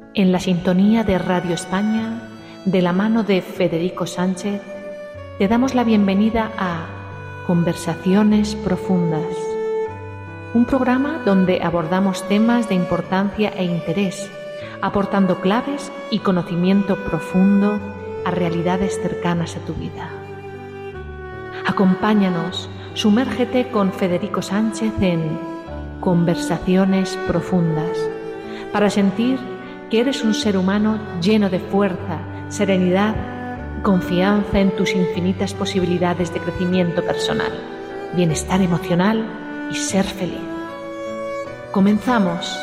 En la sintonía de Radio España, de la mano de Federico Sánchez, te damos la bienvenida a Conversaciones Profundas, un programa donde abordamos temas de importancia e interés, aportando claves y conocimiento profundo a realidades cercanas a tu vida. Acompáñanos, sumérgete con Federico Sánchez en Conversaciones Profundas, para sentir que eres un ser humano lleno de fuerza, serenidad y confianza en tus infinitas posibilidades de crecimiento personal, bienestar emocional y ser feliz. Comenzamos.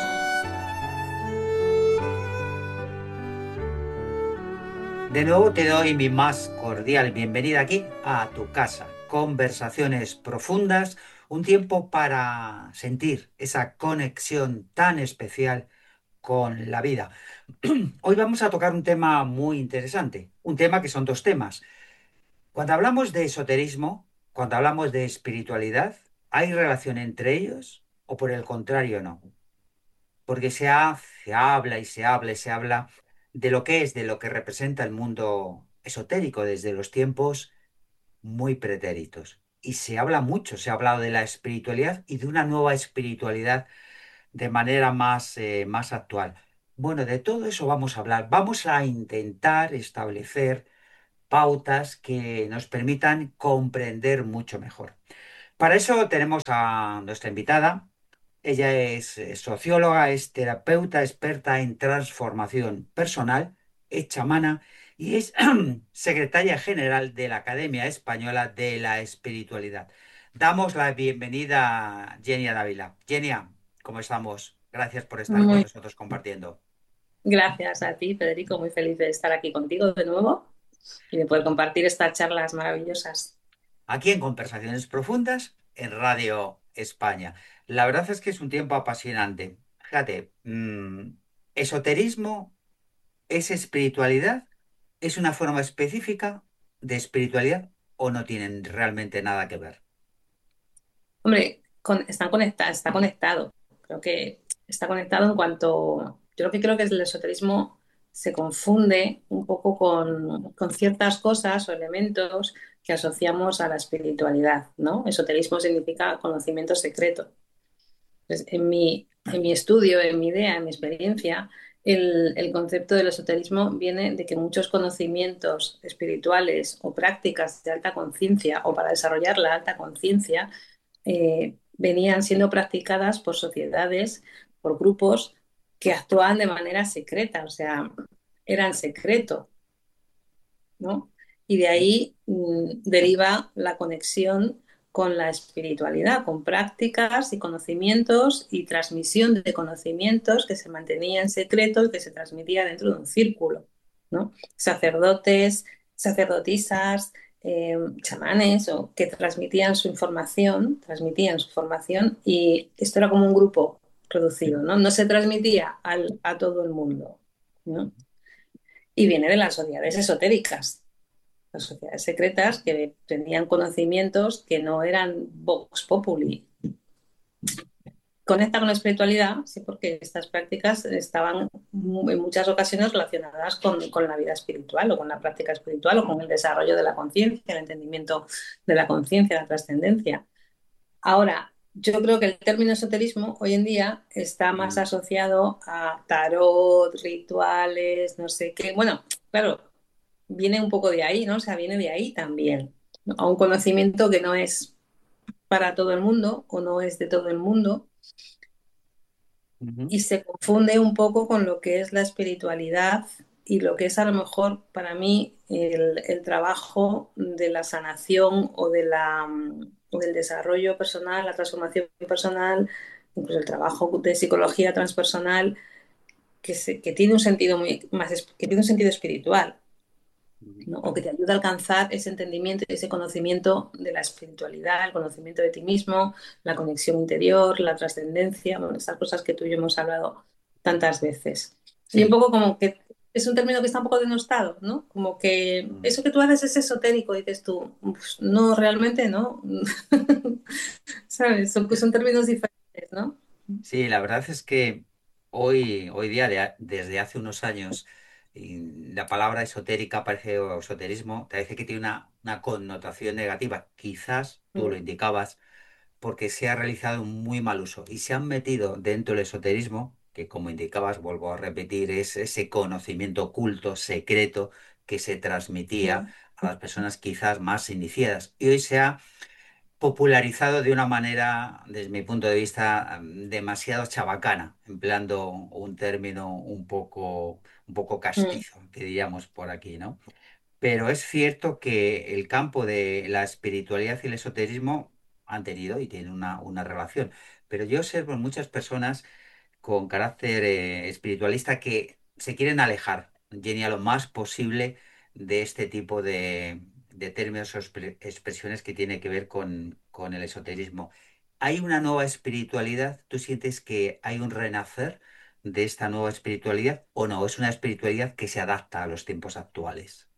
De nuevo te doy mi más cordial bienvenida aquí a tu casa. Conversaciones profundas, un tiempo para sentir esa conexión tan especial con la vida. Hoy vamos a tocar un tema muy interesante, un tema que son dos temas. Cuando hablamos de esoterismo, cuando hablamos de espiritualidad, ¿hay relación entre ellos o por el contrario no? Porque se habla y se habla y se habla de lo que es, de lo que representa el mundo esotérico desde los tiempos muy pretéritos. Y se habla mucho, se ha hablado de la espiritualidad y de una nueva espiritualidad de manera más actual. Bueno, de todo eso vamos a hablar. Vamos a intentar establecer pautas que nos permitan comprender mucho mejor. Para eso tenemos a nuestra invitada. Ella es socióloga, es terapeuta experta en transformación personal, es chamana y es secretaria general de la Academia Española de la Espiritualidad. Damos la bienvenida a Genia Dávila. Genia, ¿cómo estamos? Gracias por estar con Muy nosotros compartiendo. gracias a ti, Federico. Muy feliz de estar aquí contigo de nuevo y de poder compartir estas charlas maravillosas. Aquí en Conversaciones Profundas, en Radio España. La verdad es que es un tiempo apasionante. Fíjate, esoterismo ¿es espiritualidad? ¿Es una forma específica de espiritualidad o no tienen realmente nada que ver? Hombre, están conectados, está conectado. Creo que está conectado en cuanto. Yo lo que creo que es el esoterismo se confunde un poco con ciertas cosas o elementos que asociamos a la espiritualidad, ¿no? Esoterismo significa conocimiento secreto. Pues en mi estudio, en mi idea, en mi experiencia, el concepto del esoterismo viene de que muchos conocimientos espirituales o prácticas de alta conciencia o para desarrollar la alta conciencia venían siendo practicadas por sociedades, por grupos que actuaban de manera secreta, o sea, eran secreto, ¿no? Y de ahí deriva la conexión con la espiritualidad, con prácticas y conocimientos y transmisión de conocimientos que se mantenían secretos, que se transmitía dentro de un círculo, ¿no? Sacerdotes, sacerdotisas, chamanes o que transmitían su formación y esto era como un grupo reducido, ¿no? No se transmitía a todo el mundo, ¿no? Y viene de las sociedades esotéricas, las sociedades secretas que tenían conocimientos que no eran vox populi. Conecta con la espiritualidad, sí, porque estas prácticas estaban en muchas ocasiones relacionadas con la vida espiritual o con la práctica espiritual o con el desarrollo de la conciencia, el entendimiento de la conciencia, la trascendencia. Ahora, yo creo que el término esoterismo hoy en día está más Mm. asociado a tarot, rituales, no sé qué. Bueno, claro, viene un poco de ahí, ¿no? O sea, viene de ahí también, ¿no? A un conocimiento que no es para todo el mundo o no es de todo el mundo Ujú. y se confunde un poco con lo que es la espiritualidad y lo que es a lo mejor para mí el trabajo de la sanación o del desarrollo personal, la transformación personal, incluso el trabajo de psicología transpersonal que tiene un sentido que tiene un sentido espiritual, Ujú. ¿no? O que te ayuda a alcanzar ese entendimiento, ese conocimiento de la espiritualidad, el conocimiento de ti mismo, la conexión interior, la trascendencia, bueno, estas cosas que tú y yo hemos hablado tantas veces. Y un Sí. poco como que es un término que está un poco denostado, ¿no? Como que Mm. eso que tú haces es esotérico, dices tú, pues, no, realmente no, ¿sabes? Son términos diferentes, ¿no? Sí, la verdad es que hoy día, desde hace unos años, y la palabra esotérica parece, o esoterismo, parece que tiene una connotación negativa. Quizás tú lo Mm, indicabas, porque se ha realizado un muy mal uso y se han metido dentro del esoterismo, que como indicabas, vuelvo a repetir, es ese conocimiento oculto, secreto, que se transmitía mm, a las personas quizás más iniciadas. Y hoy se ha popularizado de una manera, desde mi punto de vista, demasiado chabacana, empleando un término un poco mm, castizo, que diríamos por aquí, ¿no? Pero es cierto que el campo de la espiritualidad y el esoterismo han tenido y tienen una relación. Pero yo observo en muchas personas con carácter espiritualista que se quieren alejar, Jenny, a lo más posible de este tipo de términos o expresiones que tiene que ver con el esoterismo. ¿Hay una nueva espiritualidad? ¿Tú sientes que hay un renacer de esta nueva espiritualidad o no? ¿Es una espiritualidad que se adapta a los tiempos actuales?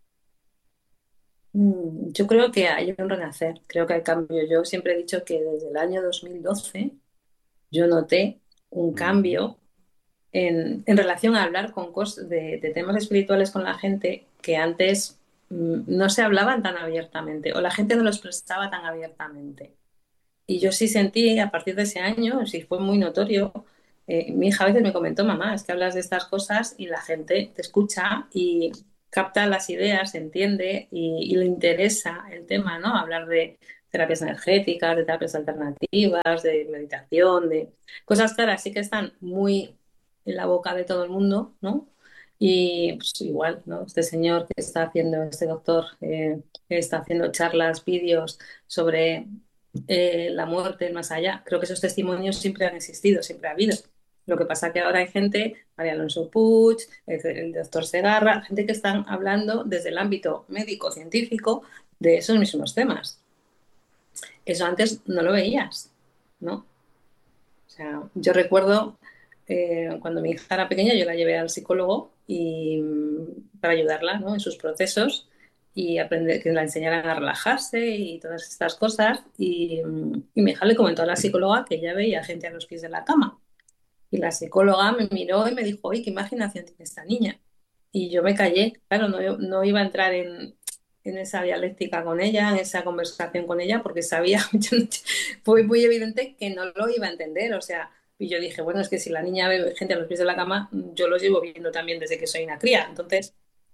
Yo creo que hay un renacer, creo que hay cambio. Yo siempre he dicho que desde el año 2012 yo noté un Ujú. cambio en relación a hablar de temas espirituales con la gente que antes no se hablaban tan abiertamente o la gente no lo expresaba tan abiertamente. Y yo sí sentí a partir de ese año, sí fue muy notorio. Mi hija a veces me comentó, mamá, es que hablas de estas cosas y la gente te escucha y capta las ideas, entiende y le interesa el tema, ¿no? Hablar de terapias energéticas, de terapias alternativas, de meditación, de cosas claras, sí que están muy en la boca de todo el mundo, ¿no? Y pues, igual, ¿no? Este señor que está haciendo, este doctor, que está haciendo charlas, vídeos sobre la muerte, el más allá. Creo que esos testimonios siempre han existido, siempre ha habido. Lo que pasa que ahora hay gente, María Alonso Puig, el doctor Segarra, gente que están hablando desde el ámbito médico-científico de esos mismos temas. Eso antes no lo veías, ¿no? O sea, yo recuerdo cuando mi hija era pequeña, yo la llevé al psicólogo y, para ayudarla, ¿no? En sus procesos y aprender, que la enseñaran a relajarse y todas estas cosas. Y mi hija le comentó a la psicóloga que ella veía gente a los pies de la cama. Y la psicóloga me miró y me dijo, oye, qué imaginación tiene esta niña. Y yo me callé, claro, no iba a entrar en esa dialéctica con ella, en esa conversación con ella, porque sabía, fue muy evidente que no lo iba a entender, o sea, y yo dije, bueno, es que si la niña ve gente a los pies de la cama, yo los llevo viendo también desde que soy una cría, entonces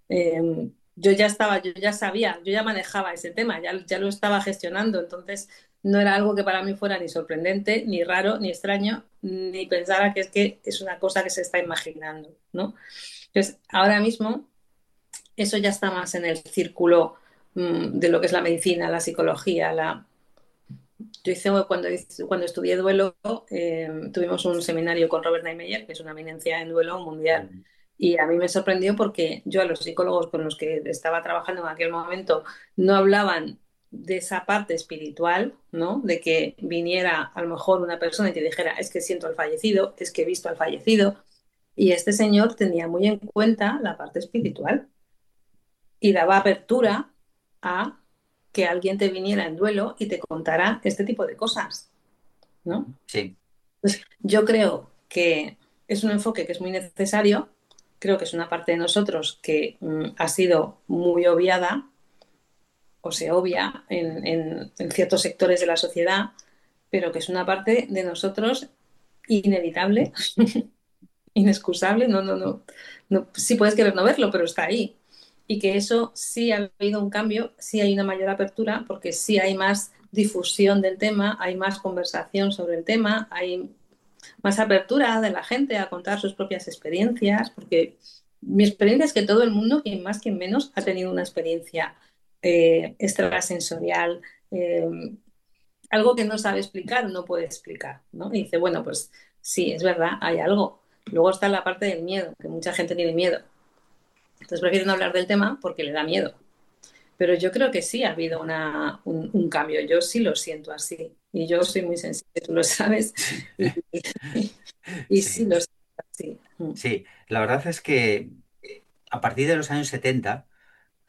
yo ya estaba, yo ya sabía, yo ya manejaba ese tema, ya lo estaba gestionando, entonces no era algo que para mí fuera ni sorprendente, ni raro, ni extraño, ni pensara que es una cosa que se está imaginando, ¿no? Entonces, ahora mismo eso ya está más en el círculo de lo que es la medicina, la psicología. Yo cuando estudié duelo, tuvimos un seminario con Robert Neimeyer, que es una eminencia en duelo mundial. Mm. Y a mí me sorprendió porque yo a los psicólogos con los que estaba trabajando en aquel momento no hablaban de esa parte espiritual, ¿no? De que viniera a lo mejor una persona y te dijera, es que siento al fallecido, es que he visto al fallecido. Y este señor tenía muy en cuenta la parte espiritual y daba apertura a que alguien te viniera en duelo y te contara este tipo de cosas, ¿no? Sí. Entonces, yo creo que es un enfoque que es muy necesario, creo que es una parte de nosotros que ha sido muy obviada o se obvia en ciertos sectores de la sociedad, pero que es una parte de nosotros inevitable, inexcusable, no, sí puedes querer no verlo, pero está ahí. Y que eso sí ha habido un cambio, sí hay una mayor apertura, porque sí hay más difusión del tema, hay más conversación sobre el tema, hay más apertura de la gente a contar sus propias experiencias, porque mi experiencia es que todo el mundo, quien más, quien menos, ha tenido una experiencia extrasensorial, eh, algo que no sabe explicar, no puede explicar, ¿no? Y dice, bueno, pues sí, es verdad, hay algo. Luego está la parte del miedo, que mucha gente tiene miedo. Entonces prefieren hablar del tema porque le da miedo. Pero yo creo que sí ha habido un cambio, yo sí lo siento así. Y yo soy muy sensible, tú lo sabes, y, y sí Sí, lo siento así. sí. La verdad es que a partir de los años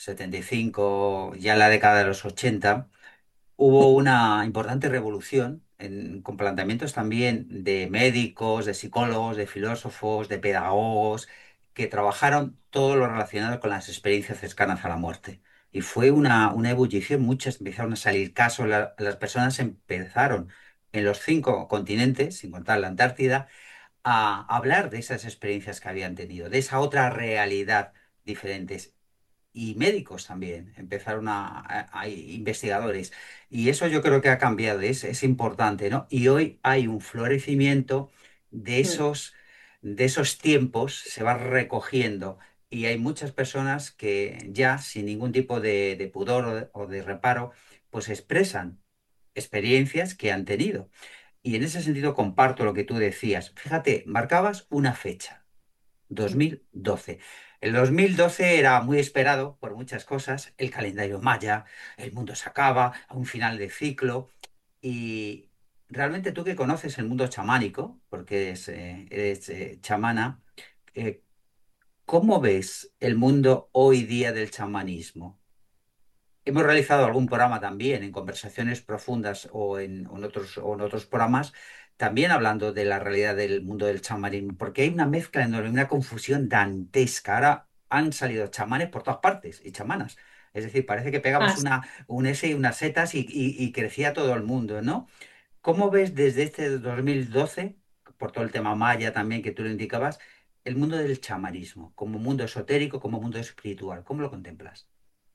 75, ya en la década de los 80, hubo una importante revolución con planteamientos también de médicos, de psicólogos, de filósofos, de pedagogos, que trabajaron todo lo relacionado con las experiencias cercanas a la muerte. Y fue una ebullición, muchas empezaron a salir casos, las personas empezaron en los 5 continentes, sin contar la Antártida, a hablar de esas experiencias que habían tenido, de esa otra realidad diferentes. Y médicos también, empezaron investigadores. Y eso yo creo que ha cambiado, es importante, ¿no? Y hoy hay un florecimiento de Mm. esos tiempos, se va recogiendo. Y hay muchas personas que ya, sin ningún tipo de pudor o de reparo, pues expresan experiencias que han tenido. Y en ese sentido comparto lo que tú decías. Fíjate, marcabas una fecha. Mm. 2012. El 2012 era muy esperado por muchas cosas, el calendario maya, el mundo se acaba, a un final de ciclo, y realmente tú que conoces el mundo chamánico, porque eres chamana, eh, ¿cómo ves el mundo hoy día del chamanismo? Hemos realizado algún programa también en conversaciones profundas o en otros programas, también hablando de la realidad del mundo del chamanismo, porque hay una mezcla enorme, una confusión dantesca. Ahora han salido chamanes por todas partes y chamanas. Es decir, parece que pegabas Ah, un S y unas setas y crecía todo el mundo, ¿no? ¿Cómo ves desde este 2012, por todo el tema maya también que tú lo indicabas, el mundo del chamanismo, como mundo esotérico, como mundo espiritual? ¿Cómo lo contemplas?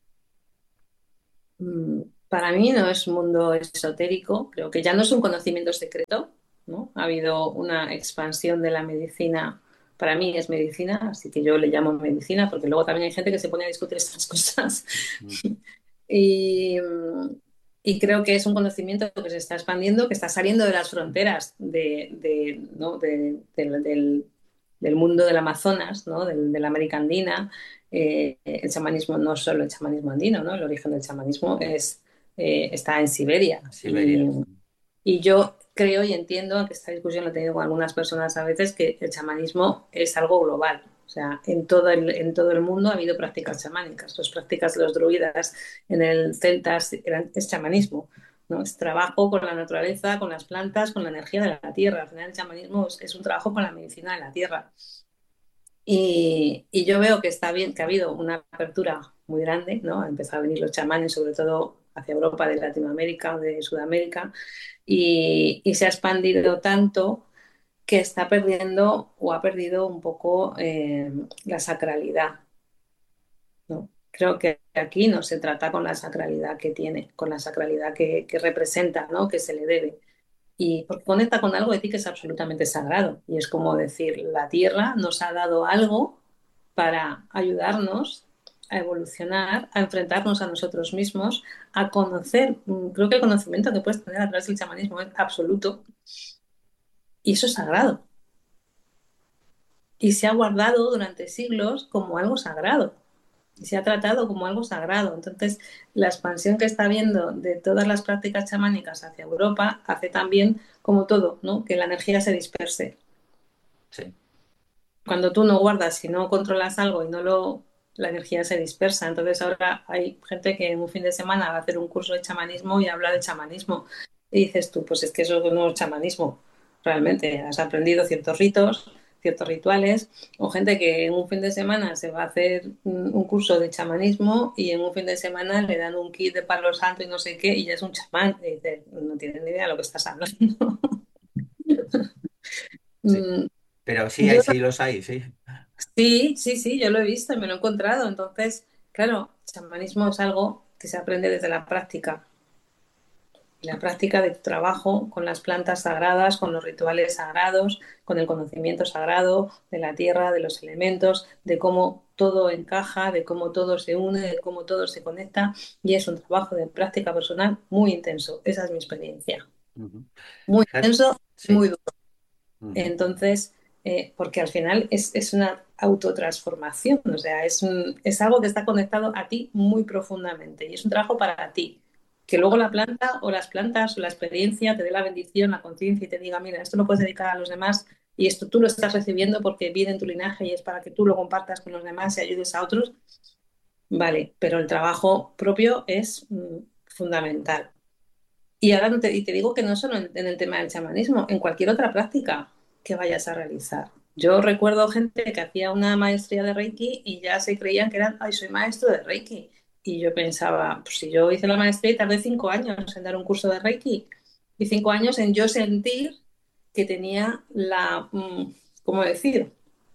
Para mí no es un mundo esotérico, creo que ya no es un conocimiento secreto, ¿no? Ha habido una expansión de la medicina, para mí es medicina, así que yo le llamo medicina, porque luego también hay gente que se pone a discutir estas cosas. Mm. Y, y creo que es un conocimiento que se está expandiendo, que está saliendo de las fronteras ¿no? del mundo del Amazonas, ¿no? De la América Andina. El chamanismo no es solo el chamanismo andino, ¿no? El origen del chamanismo está en Siberia. Siberia. Y yo creo y entiendo, que esta discusión la he tenido con algunas personas a veces, que el chamanismo es algo global. O sea, en todo el mundo ha habido prácticas chamánicas. Las prácticas de los druidas en el celtas es chamanismo, ¿no? Es trabajo con la naturaleza, con las plantas, con la energía de la tierra. Al final el chamanismo es un trabajo con la medicina de la tierra. Y yo veo que está bien, que ha habido una apertura muy grande, ¿no? Han empezado a venir los chamanes, sobre todo hacia Europa, de Latinoamérica o de Sudamérica, y se ha expandido tanto que está perdiendo o ha perdido un poco la sacralidad, ¿no? Creo que aquí no se trata con la sacralidad que tiene, con la sacralidad que representa, ¿no? Que se le debe. Y porque conecta con algo de ti que es absolutamente sagrado. Y es como decir, la tierra nos ha dado algo para ayudarnos a evolucionar, a enfrentarnos a nosotros mismos, a conocer. Creo que el conocimiento que puedes tener a través del chamanismo es absoluto y eso es sagrado. Y se ha guardado durante siglos como algo sagrado. Y se ha tratado como algo sagrado. Entonces, la expansión que está habiendo de todas las prácticas chamánicas hacia Europa hace también, como todo, ¿no? Que la energía se disperse. Sí. Cuando tú no guardas y no controlas algo y la energía se dispersa. Entonces ahora hay gente que en un fin de semana va a hacer un curso de chamanismo y habla de chamanismo. Y dices tú, pues es que eso no es chamanismo. Realmente has aprendido ciertos ritos, ciertos rituales, o gente que en un fin de semana se va a hacer un curso de chamanismo y en un fin de semana le dan un kit de palo santo y no sé qué y ya es un chamán. Y dices, no tienes ni idea de lo que estás hablando. Sí. Mm, Pero sí, yo sí los hay, sí. Sí, sí, sí, yo lo he visto y me lo he encontrado. Entonces, claro, chamanismo es algo que se aprende desde la práctica. La práctica de tu trabajo con las plantas sagradas, con los rituales sagrados, con el conocimiento sagrado de la tierra, de los elementos, de cómo todo encaja, de cómo todo se une, de cómo todo se conecta. Y es un trabajo de práctica personal muy intenso. Esa es mi experiencia. Ujú. Muy Fíjate, intenso, muy sí. duro. Ujú. Entonces, porque al final es una autotransformación, o sea, es algo que está conectado a ti muy profundamente y es un trabajo para ti. Que luego la planta o las plantas o la experiencia te dé la bendición, la conciencia y te diga, mira, esto lo puedes dedicar a los demás y esto tú lo estás recibiendo porque viene en tu linaje y es para que tú lo compartas con los demás y ayudes a otros. Vale, pero el trabajo propio es fundamental. Y ahora y te digo que no solo en el tema del chamanismo, en cualquier otra práctica que vayas a realizar. Yo recuerdo gente que hacía una maestría de Reiki y ya se creían que eran, ay, soy maestro de Reiki. Y yo pensaba, pues si yo hice la maestría y tardé 5 años en dar un curso de Reiki y 5 años en yo sentir que tenía ¿cómo decir?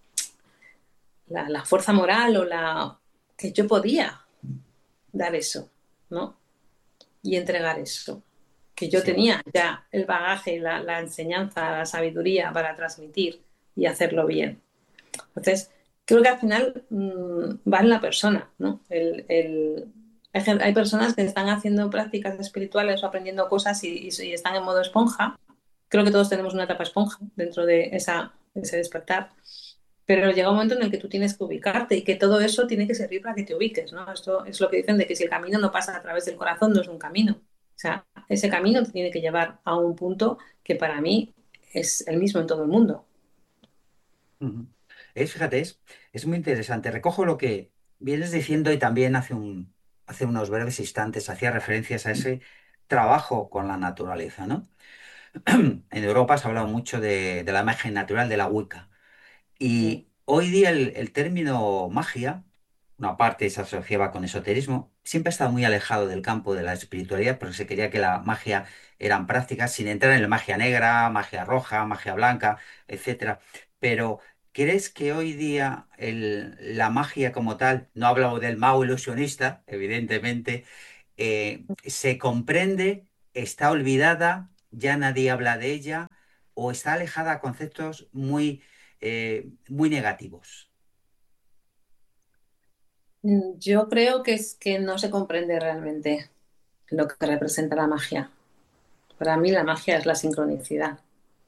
La fuerza moral o que yo podía dar eso, ¿no? Y entregar eso, que yo Sí. tenía ya el bagaje, la enseñanza, la sabiduría para transmitir y hacerlo bien. Entonces, creo que al final va en la persona, ¿no? Hay personas que están haciendo prácticas espirituales o aprendiendo cosas y están en modo esponja. Creo que todos tenemos una etapa esponja dentro de ese despertar, pero llega un momento en el que tú tienes que ubicarte y que todo eso tiene que servir para que te ubiques, ¿no? Esto es lo que dicen de que si el camino no pasa a través del corazón, no es un camino. O sea, ese camino te tiene que llevar a un punto que para mí es el mismo en todo el mundo. Ujú. Fíjate, es muy interesante. Recojo lo que vienes diciendo y también hace unos breves instantes hacía referencias a ese trabajo con la naturaleza, ¿no? En Europa se ha hablado mucho de la imagen natural de la Wicca. Mm. Y hoy día el término magia, una parte se asociaba con esoterismo, siempre ha estado muy alejado del campo de la espiritualidad porque se quería que la magia eran prácticas sin entrar en la magia negra, magia roja, magia blanca, etcétera. Pero ¿crees que hoy día la magia como tal, no hablo del mago ilusionista, evidentemente, se comprende, está olvidada, ya nadie habla de ella o está alejada a conceptos muy negativos? Yo creo que es que no se comprende realmente lo que representa la magia. Para mí la magia es la sincronicidad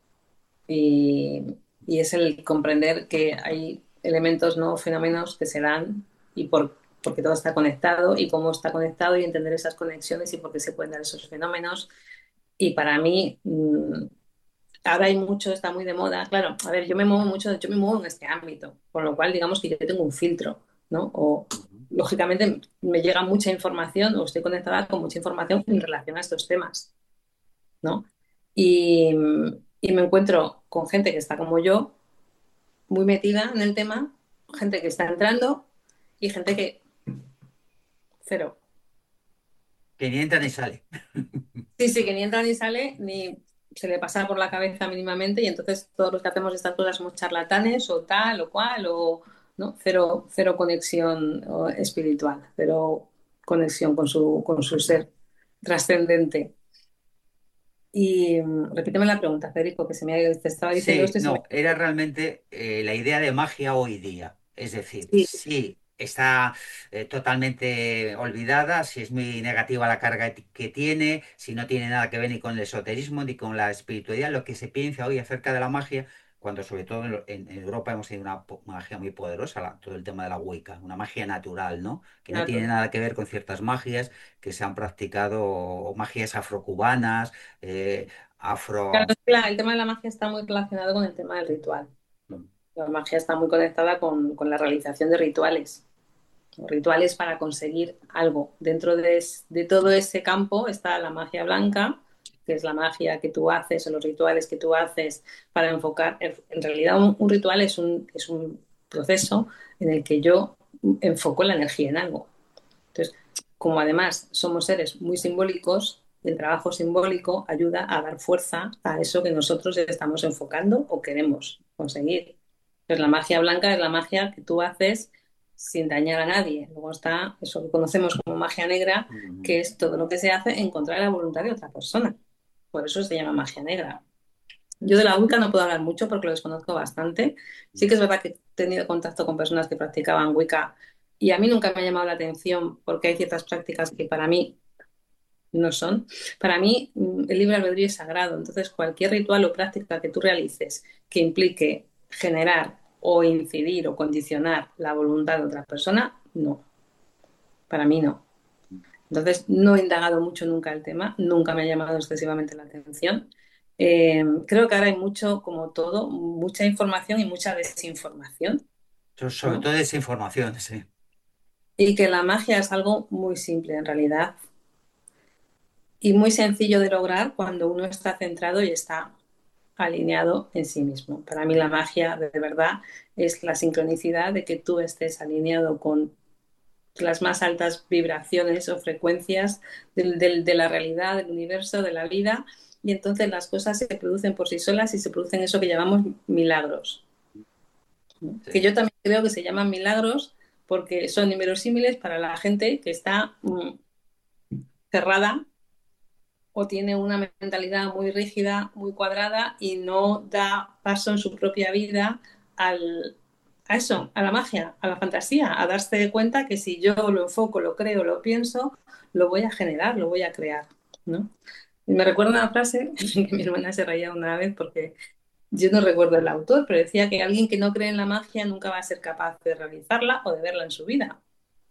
y es el comprender que hay elementos, no fenómenos que se dan porque todo está conectado y cómo está conectado y entender esas conexiones y por qué se pueden dar esos fenómenos. Y para mí, ahora hay mucho, está muy de moda. Claro, a ver, yo me muevo mucho, yo me muevo en este ámbito, con lo cual digamos que yo tengo un filtro, ¿no? O Ujú. lógicamente me llega mucha información o estoy conectada con mucha información en relación a estos temas, ¿no? Y, y me encuentro con gente que está como yo, muy metida en el tema, gente que está entrando y gente que cero. Que ni entra ni sale. Sí, sí, que ni entra ni sale, ni se le pasa por la cabeza mínimamente y entonces todos los que hacemos estas cosas somos charlatanes o tal o cual o no, cero conexión espiritual, cero conexión con su ser trascendente. Y repíteme la pregunta, Federico, que te estaba diciendo Sí, esto y se me... no, era realmente la idea de magia hoy día. Es decir, Sí, sí, está totalmente olvidada, si es muy negativa la carga que tiene, si no tiene nada que ver ni con el esoterismo ni con la espiritualidad, lo que se piensa hoy acerca de la magia, cuando sobre todo en Europa hemos tenido una magia muy poderosa, todo el tema de la Wicca, una magia natural, ¿no? Que no tiene natural. nada que ver con ciertas magias que se han practicado, o magias afrocubanas, Claro, afro... es que el tema de la magia está muy relacionado con el tema del ritual. La magia está muy conectada con la realización de rituales. Rituales para conseguir algo. Dentro de todo ese campo está la magia blanca, que es la magia que tú haces o los rituales que tú haces para enfocar. En realidad, un ritual es un proceso en el que yo enfoco la energía en algo. Entonces, como además somos seres muy simbólicos, el trabajo simbólico ayuda a dar fuerza a eso que nosotros estamos enfocando o queremos conseguir. Entonces, la magia blanca es la magia que tú haces sin dañar a nadie. Luego está eso que conocemos como magia negra, Ujú. que es todo lo que se hace en contra de la voluntad de otra persona. Por eso se llama magia negra. Yo de la Wicca no puedo hablar mucho porque lo desconozco bastante. Sí que es verdad que he tenido contacto con personas que practicaban Wicca y a mí nunca me ha llamado la atención porque hay ciertas prácticas que para mí no son. Para mí el libre albedrío es sagrado, entonces cualquier ritual o práctica que tú realices que implique generar o incidir o condicionar la voluntad de otra persona, no, para mí no. Entonces, no he indagado mucho nunca el tema, nunca me ha llamado excesivamente la atención. Creo que ahora hay mucho, como todo, mucha información y mucha desinformación, Sobre ¿no? todo esa información, sí. Y que la magia es algo muy simple en realidad. y muy sencillo de lograr cuando uno está centrado y está alineado en sí mismo. Para mí la magia de verdad es la sincronicidad de que tú estés alineado con las más altas vibraciones o frecuencias de la realidad, del universo, de la vida, y entonces las cosas se producen por sí solas y se producen eso que llamamos milagros, ¿no? Que Sí. yo también creo que se llaman milagros porque son inverosímiles para la gente que está cerrada o tiene una mentalidad muy rígida, muy cuadrada y no da paso en su propia vida al, a eso, a la magia, a la fantasía, a darse cuenta que si yo lo enfoco, lo creo, lo pienso, lo voy a generar, lo voy a crear, ¿no? Y me recuerda una frase que mi hermana se reía una vez porque yo no recuerdo el autor, pero decía que alguien que no cree en la magia nunca va a ser capaz de realizarla o de verla en su vida.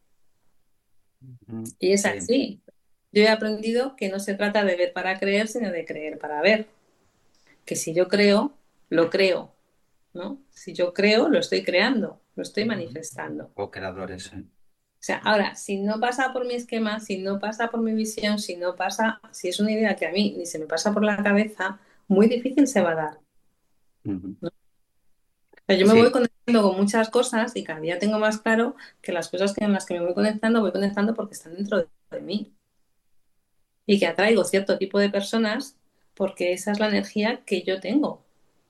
Y es Sí. así. Yo he aprendido que no se trata de ver para creer, sino de creer para ver. Que si yo creo, lo creo, ¿no? Si yo creo, lo estoy creando, lo estoy manifestando. Co-creadores. Sí. O sea, ahora, si no pasa por mi esquema, si no pasa por mi visión, si no pasa, si es una idea que a mí ni se me pasa por la cabeza, muy difícil se va a dar. Ujú. O sea, yo me voy Sí, conectando con muchas cosas y cada día tengo más claro que las cosas en las que me voy conectando porque están dentro de mí y que atraigo cierto tipo de personas porque esa es la energía que yo tengo.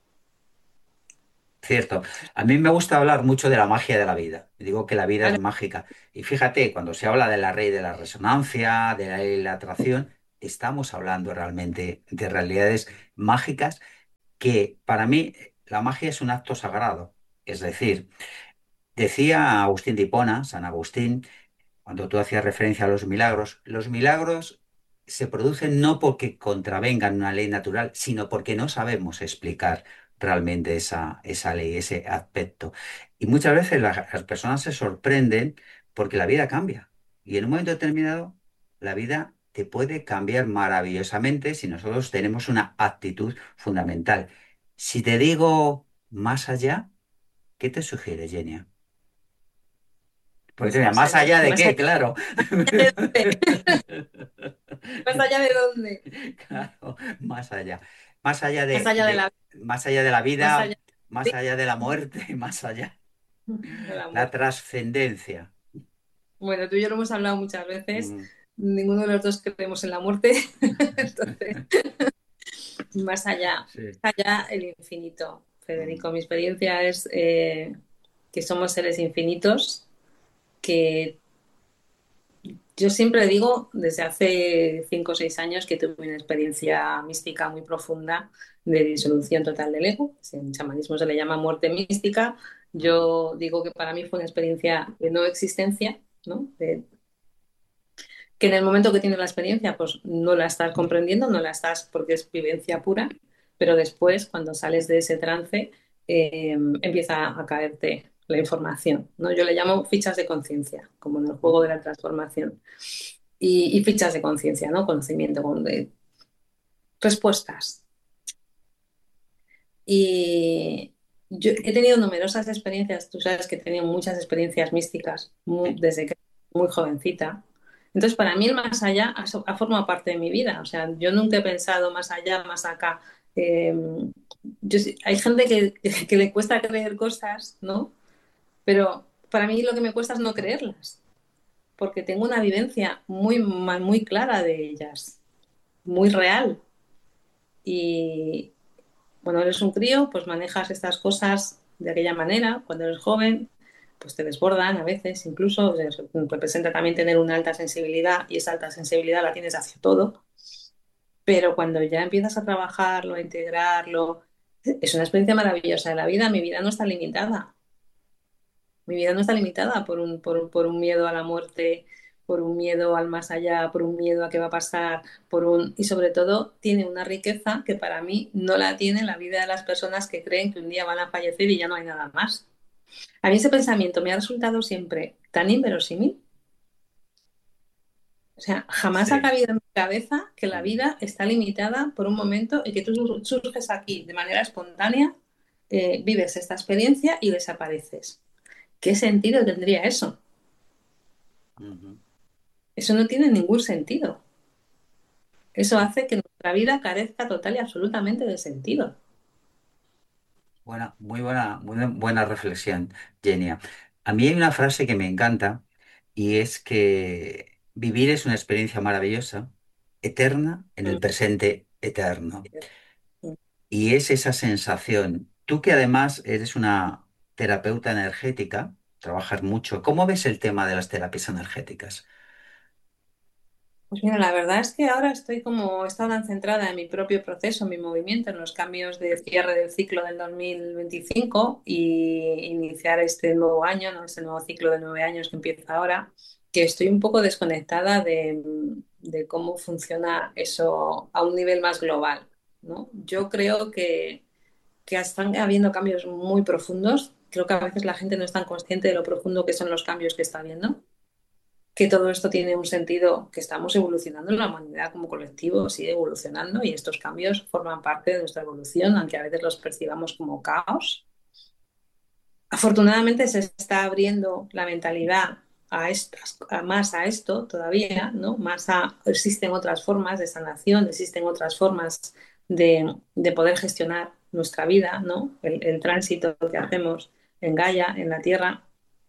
cierto. A mí me gusta hablar mucho de la magia de la vida. Digo que la vida es Claro, mágica. Y fíjate, cuando se habla de la ley de la resonancia, de la ley de la atracción, estamos hablando realmente de realidades mágicas que para mí la magia es un acto sagrado. Es decir, decía Agustín de Hipona, San Agustín, cuando tú hacías referencia a los milagros se producen no porque contravengan una ley natural, sino porque no sabemos explicar realmente esa ley, ese aspecto. Y muchas veces las personas se sorprenden porque la vida cambia. Y en un momento determinado, la vida te puede cambiar maravillosamente si nosotros tenemos una actitud fundamental. Si te digo más allá, ¿qué te sugiere, Genia? Pues pues mira, más más allá, allá de qué, claro. de dónde, más allá de dónde, Claro, más allá. Más allá más allá más allá de la más allá vida, más sí, allá de la muerte, más allá. del La amor. trascendencia. Bueno, tú y yo lo hemos hablado muchas veces, Mm, ninguno de los dos creemos en la muerte, entonces, sí. más allá el infinito. Mm, Federico, mi experiencia es que somos seres infinitos, que yo siempre digo, desde hace 5 o 6 años, que tuve una experiencia mística muy profunda de disolución total del ego. En chamanismo se le llama muerte mística. mm, Yo digo que para mí fue una experiencia de no existencia, ¿no? Que en el momento que tienes la experiencia, pues no la estás comprendiendo, no la estás porque es vivencia pura, pero después, cuando sales de ese trance, empieza a caerte la información, ¿no? Yo le llamo fichas de conciencia, como en el juego de mm. la transformación. Y fichas de conciencia, ¿no? Conocimiento, respuestas. Y yo he tenido numerosas experiencias, tú sabes que he tenido muchas experiencias místicas Sí. desde que era muy jovencita. Entonces, para mí el más allá ha formado parte de mi vida. O sea, yo nunca he pensado más allá, más acá. Eh, hay gente que le cuesta creer cosas, ¿no? Pero para mí lo que me cuesta es no creerlas, porque tengo una vivencia muy clara de ellas, muy real. Y, cuando eres un crío, pues manejas estas cosas de aquella manera. Cuando eres joven, pues te desbordan a veces, incluso representa también tener una alta sensibilidad y esa alta sensibilidad la tienes hacia todo. Pero cuando ya empiezas a trabajarlo, a integrarlo, es una experiencia maravillosa de la vida. Mi vida no está limitada. Mi vida no está limitada por un miedo a la muerte, por un miedo al más allá, por un miedo a qué va a pasar, y sobre todo tiene una riqueza que para mí no la tiene la vida de las personas que creen que un día van a fallecer y ya no hay nada más. A mí ese pensamiento me ha resultado siempre tan inverosímil. O sea, jamás ha Sí. cabido en mi cabeza que la Mm, vida está limitada por un momento y que tú surges aquí de manera espontánea, vives esta experiencia y desapareces. ¿Qué sentido tendría eso? ujú. Eso no tiene ningún sentido. Eso hace que nuestra vida carezca total y absolutamente de sentido. Buena, muy buena reflexión, Genia. A mí hay una frase que me encanta y es que vivir es una experiencia maravillosa, eterna en el Mm, presente eterno. mm. Y es esa sensación. Tú que además eres una terapeuta energética, trabajas mucho. ¿Cómo ves el tema de las terapias energéticas? Pues mira, la verdad es que ahora estoy como, he estado tan centrada en mi propio proceso, en mi movimiento, en los cambios de cierre del ciclo del 2025 y iniciar este nuevo año, ¿no? Este nuevo ciclo de 9 años que empieza ahora, que estoy un poco desconectada de cómo funciona eso a un nivel más global, ¿no? Yo creo que están habiendo cambios muy profundos. Creo que a veces la gente no es tan consciente de lo profundo que son los cambios que está habiendo, que todo esto tiene un sentido, que estamos evolucionando, la humanidad como colectivo sigue evolucionando y estos cambios forman parte de nuestra evolución, aunque a veces los percibamos como caos. Afortunadamente se está abriendo la mentalidad más a esto todavía, ¿no? Existen otras formas de sanación, existen otras formas de poder gestionar nuestra vida, ¿no? El tránsito que hacemos en Gaia, en la Tierra.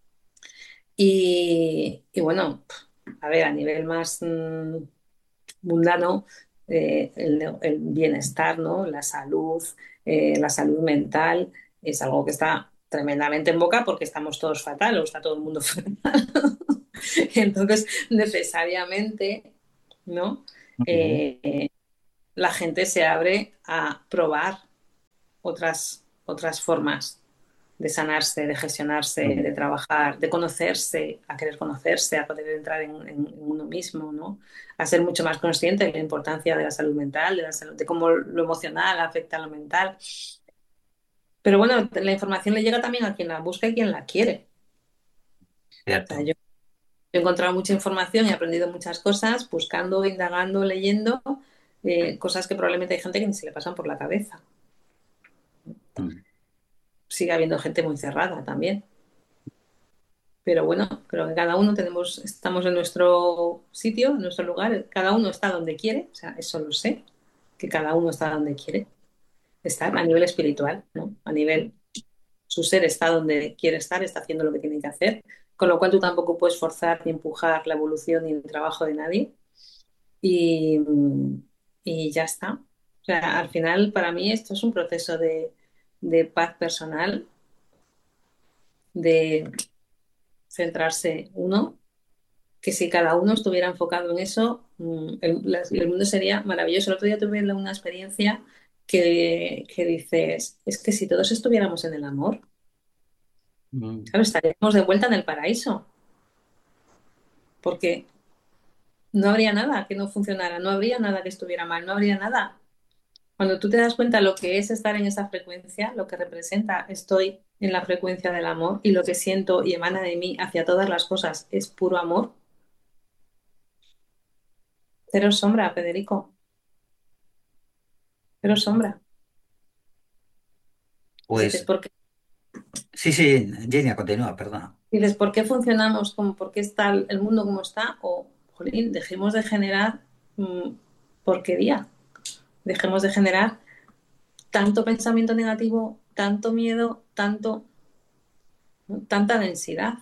Y bueno, a ver, a nivel más mundano, el bienestar, ¿no? La salud mental, es algo que está tremendamente en boca porque estamos todos fatal o está todo el mundo fatal. Entonces, necesariamente, ¿no? Ujú. Eh, la gente se abre a probar otras formas de sanarse, de gestionarse, Mm. de trabajar, de conocerse, a querer conocerse, a poder entrar en uno mismo, ¿no? A ser mucho más consciente de la importancia de la salud mental, de cómo lo emocional afecta a lo mental. Pero bueno, la información le llega también a quien la busca y quien la quiere. O sea, Cierto. yo he encontrado mucha información y he aprendido muchas cosas buscando, indagando, leyendo, cosas que probablemente hay gente que ni se le pasan por la cabeza. Mm. Sigue habiendo gente muy cerrada también. Pero bueno, creo que cada uno estamos en nuestro sitio, en nuestro lugar, cada uno está donde quiere, o sea, eso lo sé, que cada uno está donde quiere estar a nivel espiritual, ¿no? A nivel, su ser está donde quiere estar, está haciendo lo que tiene que hacer, con lo cual tú tampoco puedes forzar ni empujar la evolución ni el trabajo de nadie y, y ya está. O sea, al final para mí esto es un proceso de paz personal, de centrarse uno que si cada uno estuviera enfocado en eso, el mundo sería maravilloso. El otro día tuve una experiencia que dices, es que si todos estuviéramos en el amor, Mm. claro, estaríamos de vuelta en el paraíso, porque no habría nada que no funcionara, no habría nada que estuviera mal, no habría nada. Cuando tú te das cuenta lo que es estar en esa frecuencia, lo que representa, estoy en la frecuencia del amor y lo que siento y emana de mí hacia todas las cosas es puro amor, cero sombra, Federico, cero sombra. Y dices, Pues ¿por qué? sí, sí, Genia, continúa, perdona. Dices, ¿por qué funcionamos como, por qué está el mundo como está? O, jolín, dejemos de generar porquería, dejemos de generar tanto pensamiento negativo, tanto miedo, tanta densidad.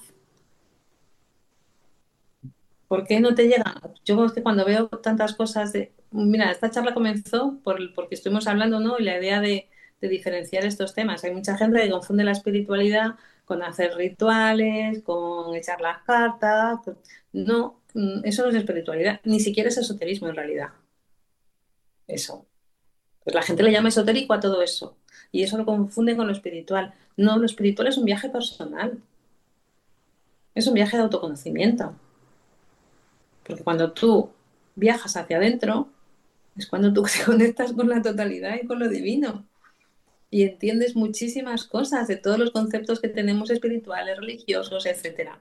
¿Por qué no te llega? Yo es que cuando veo tantas cosas de... Mira, esta charla comenzó porque estuvimos hablando, ¿no? Y la idea de diferenciar estos temas. Hay mucha gente que confunde la espiritualidad con hacer rituales, con echar las cartas. No, eso no es espiritualidad. Ni siquiera es esoterismo en realidad. Eso. Pues la gente le llama esotérico a todo eso. Y eso lo confunde con lo espiritual. No, lo espiritual es un viaje personal. Es un viaje de autoconocimiento. Porque cuando tú viajas hacia adentro, es cuando tú te conectas con la totalidad y con lo divino. Y entiendes muchísimas cosas de todos los conceptos que tenemos espirituales, religiosos, etcétera.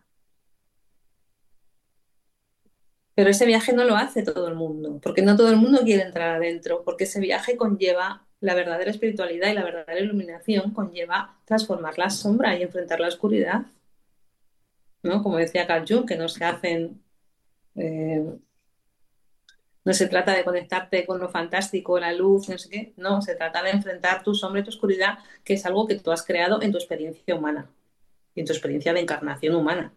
Pero ese viaje no lo hace todo el mundo, porque no todo el mundo quiere entrar adentro, porque ese viaje conlleva la verdadera espiritualidad y la verdadera iluminación, conlleva transformar la sombra y enfrentar la oscuridad, ¿no? Como decía Carl Jung, que no se hacen eh, No se trata de conectarte con lo fantástico, la luz, no sé qué. No, se trata de enfrentar tu sombra y tu oscuridad, que es algo que tú has creado en tu experiencia humana y en tu experiencia de encarnación humana.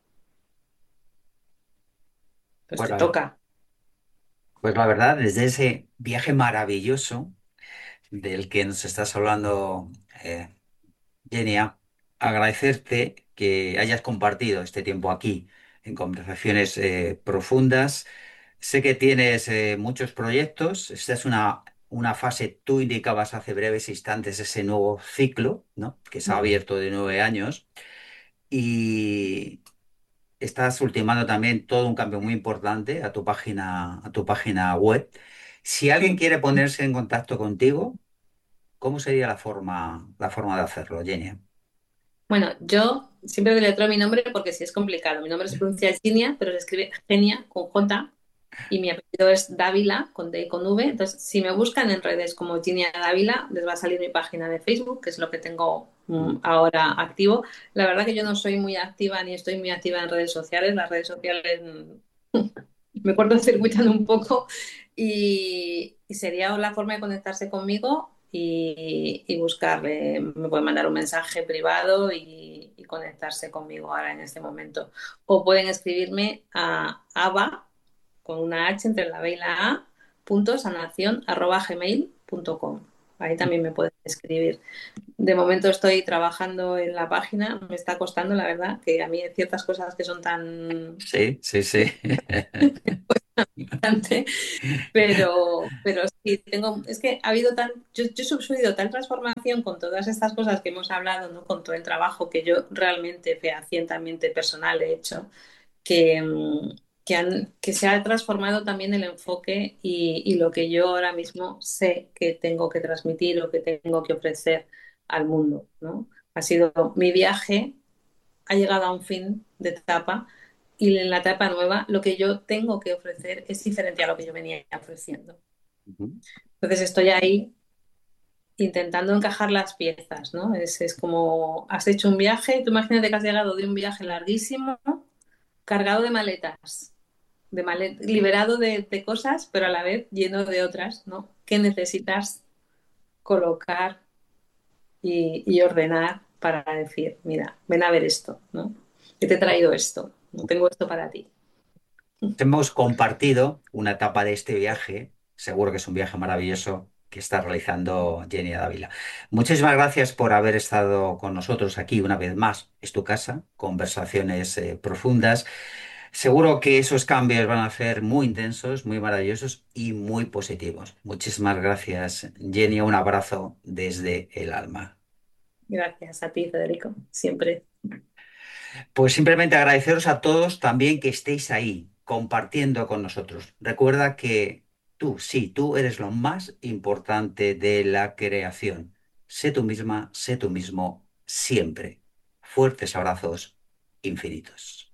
Pues Pues te la, toca. pues la verdad, desde ese viaje maravilloso del que nos estás hablando, Genia, agradecerte que hayas compartido este tiempo aquí en conversaciones profundas. Sé que tienes muchos proyectos. Esta es una fase, tú indicabas hace breves instantes ese nuevo ciclo, ¿no? Que se ha abierto de 9 años y estás ultimando también todo un cambio muy importante a tu página web. Si alguien quiere ponerse en contacto contigo, ¿cómo sería la forma de hacerlo, Genia? Bueno, yo siempre deletreo mi nombre porque sí es complicado. Mi nombre se pronuncia Ginia, pero se escribe Genia con J y mi apellido es Dávila con D y con V. Entonces, si me buscan en redes como Ginia Dávila, les va a salir mi página de Facebook, que es lo que tengo ahora activo. La verdad que yo no soy muy activa ni estoy muy activa en redes sociales. Las redes sociales me cortocircuitan un poco y sería la forma de conectarse conmigo y buscarle. Me pueden mandar un mensaje privado y conectarse conmigo ahora en este momento. O pueden escribirme a ava, con una H entre la B y la A, punto sanación arroba gmail.com. Ahí también me pueden escribir. De momento estoy trabajando en la página, me está costando, la verdad, que a mí hay ciertas cosas que son tan Sí, sí, sí. pero sí, es que ha habido yo he subido tal transformación con todas estas cosas que hemos hablado, ¿no? Con todo el trabajo que yo realmente fehacientemente personal he hecho, que, que se ha transformado también el enfoque y lo que yo ahora mismo sé que tengo que transmitir o que tengo que ofrecer al mundo, ¿no? Ha sido mi viaje, ha llegado a un fin de etapa y en la etapa nueva lo que yo tengo que ofrecer es diferente a lo que yo venía ofreciendo. Ujú. Entonces estoy ahí intentando encajar las piezas, ¿no? Es como, has hecho un viaje, tú imagínate que has llegado de un viaje larguísimo, cargado de maletas, liberado de cosas, pero a la vez lleno de otras, ¿no? Que necesitas colocar y ordenar para decir, mira, ven a ver esto, ¿no? Que te he traído esto, no tengo esto para ti. Hemos compartido una etapa de este viaje. Seguro que es un viaje maravilloso que está realizando Jenny Dávila. Muchísimas gracias por haber estado con nosotros aquí una vez más. Es tu casa, conversaciones profundas. Seguro que esos cambios van a ser muy intensos, muy maravillosos y muy positivos. Muchísimas gracias, Jenny. Un abrazo desde el alma. Gracias a ti, Federico, siempre. Pues simplemente agradeceros a todos también que estéis ahí compartiendo con nosotros. Recuerda que tú, sí, tú eres lo más importante de la creación. Sé tú misma, sé tú mismo, siempre. Fuertes abrazos infinitos.